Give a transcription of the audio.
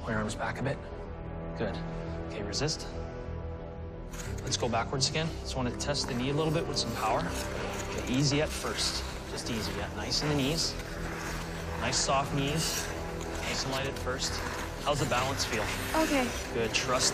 Pull your arms back a bit. Good. Okay, resist. Let's go backwards again. Just want to test the knee a little bit with some power. Okay, easy at first. Just easy, yeah. Nice in the knees. Nice soft knees. Nice and light at first. How's the balance feel? Okay. Good, trust